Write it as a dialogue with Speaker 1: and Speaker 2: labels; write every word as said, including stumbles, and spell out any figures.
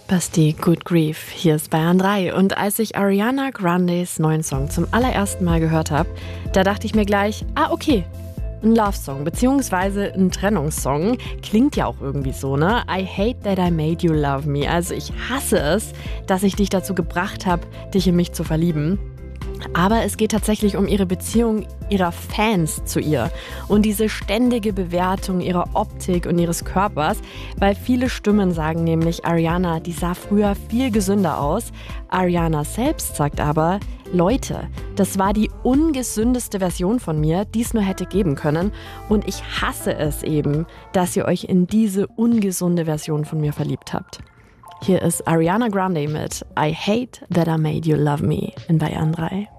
Speaker 1: Basti, Good Grief, hier ist Bayern drei. Und als ich Ariana Grandes neuen Song zum allerersten Mal gehört habe, da dachte ich mir gleich, ah okay, ein Love-Song beziehungsweise ein Trennungssong. Klingt ja auch irgendwie so, ne? I hate that I made you love me. Also ich hasse es, dass ich dich dazu gebracht habe, dich in mich zu verlieben. Aber es geht tatsächlich um ihre Beziehung ihrer Fans zu ihr und diese ständige Bewertung ihrer Optik und ihres Körpers, weil viele Stimmen sagen nämlich, Ariana, die sah früher viel gesünder aus. Ariana selbst sagt aber, Leute, das war die ungesündeste Version von mir, die es nur hätte geben können, und ich hasse es eben, dass ihr euch in diese ungesunde Version von mir verliebt habt. Hier ist Ariana Grande mit I Hate That I Made You Love Me in Bayern drei.